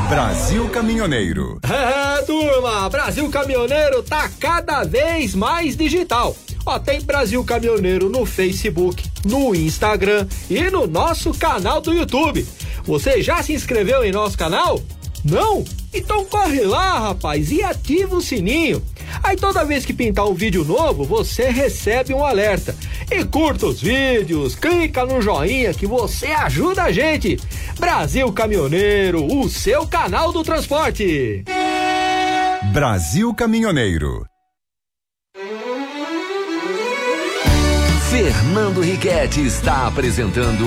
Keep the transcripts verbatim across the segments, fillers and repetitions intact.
Brasil Caminhoneiro. É, turma, Brasil Caminhoneiro tá cada vez mais digital. Ó, tem Brasil Caminhoneiro no Facebook, no Instagram e no nosso canal do YouTube. Você já se inscreveu em nosso canal? Não? Então corre lá, rapaz, e ativa o sininho. Aí toda vez que pintar um vídeo novo, você recebe um alerta. E curta os vídeos, clica no joinha que você ajuda a gente. Brasil Caminhoneiro, o seu canal do transporte. Brasil Caminhoneiro. Fernando Riquetti está apresentando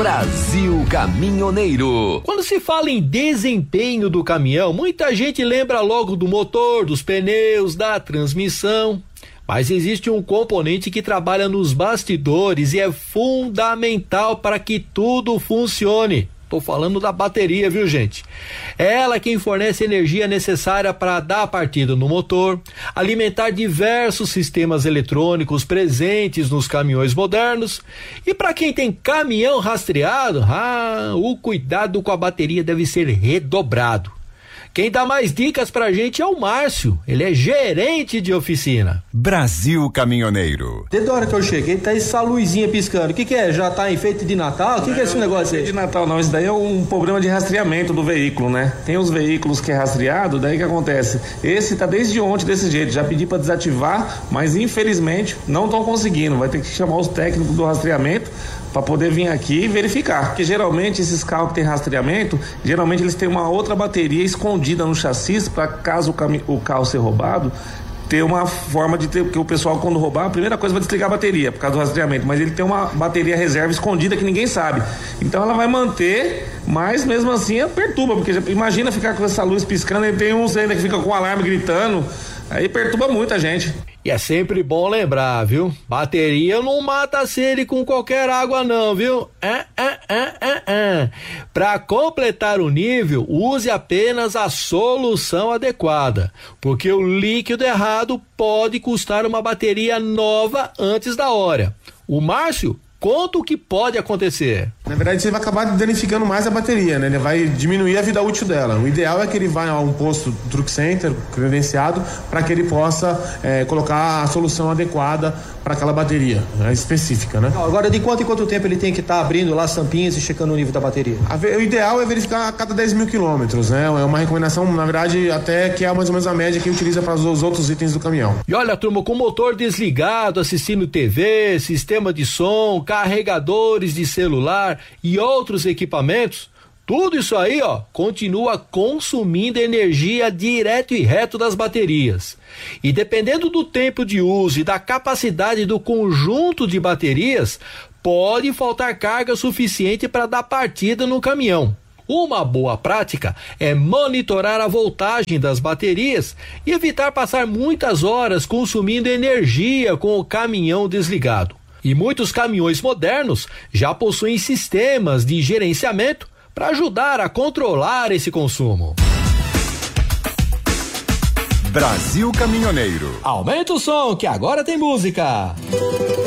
Brasil Caminhoneiro. Quando se fala em desempenho do caminhão, muita gente lembra logo do motor, dos pneus, da transmissão. Mas existe um componente que trabalha nos bastidores e é fundamental para que tudo funcione. Tô falando da bateria, viu, gente? É ela quem fornece a energia necessária para dar a partida no motor, alimentar diversos sistemas eletrônicos presentes nos caminhões modernos. E para quem tem caminhão rastreado, ah, o cuidado com a bateria deve ser redobrado. Quem dá mais dicas pra gente é o Márcio, ele é gerente de oficina. Brasil Caminhoneiro. Desde a hora que eu cheguei, tá essa luzinha piscando. O que que é? Já tá enfeite de Natal? O que que é esse negócio aí? De Natal não, isso daí é um problema de rastreamento do veículo, né? Tem os veículos que é rastreado, daí que acontece? Esse tá desde ontem desse jeito, já pedi pra desativar, mas infelizmente não estão conseguindo, vai ter que chamar os técnicos do rastreamento para poder vir aqui e verificar, porque geralmente esses carros que tem rastreamento, geralmente eles têm uma outra bateria escondida no chassi para caso o, cam- o carro ser roubado, ter uma forma de ter, porque o pessoal quando roubar, a primeira coisa vai desligar a bateria por causa do rastreamento, mas ele tem uma bateria reserva escondida que ninguém sabe, então ela vai manter, mas mesmo assim é perturba, porque imagina ficar com essa luz piscando, e tem uns ainda que ficam com o alarme gritando, aí perturba muita gente. E é sempre bom lembrar, viu? Bateria não mata a sede com qualquer água não, viu? É, é, é, é, é. Para completar o nível, use apenas a solução adequada, porque o líquido errado pode custar uma bateria nova antes da hora. O Márcio conta o que pode acontecer. Na verdade, você vai acabar danificando mais a bateria, né? Ele vai diminuir a vida útil dela. O ideal é que ele vá a um posto Truck Center credenciado para que ele possa é, colocar a solução adequada para aquela bateria, né, específica, né? Agora, de quanto em quanto tempo ele tem que estar tá abrindo lá as tampinhas e checando o nível da bateria? A, o ideal é verificar a cada dez mil quilômetros, né? É uma recomendação, na verdade, até que é mais ou menos a média que utiliza para os outros itens do caminhão. E olha, turma, com o motor desligado, assistindo T V, sistema de som, carregadores de celular e outros equipamentos, tudo isso aí, ó, continua consumindo energia direto e reto das baterias. E dependendo do tempo de uso e da capacidade do conjunto de baterias, pode faltar carga suficiente para dar partida no caminhão. Uma boa prática é monitorar a voltagem das baterias e evitar passar muitas horas consumindo energia com o caminhão desligado. E muitos caminhões modernos já possuem sistemas de gerenciamento para ajudar a controlar esse consumo. Brasil Caminhoneiro. Aumenta o som que agora tem música.